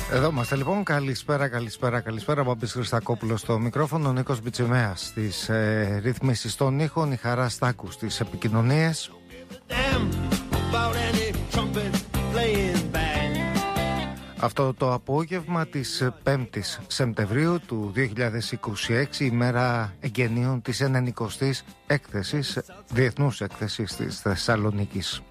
Εδώ είμαστε λοιπόν. Καλησπέρα. Μπαμπής Χριστακόπουλος στο μικρόφωνο, Νίκος Μπιτσιμέας στις ρυθμίσεις των ήχων, η Χαρά Στάκου στις επικοινωνίες. Αυτό το απόγευμα της 5ης Σεπτεμβρίου του 2026, ημέρα εγγενείων της 90ης έκθεσης, διεθνούς έκθεσης της Θεσσαλονίκης.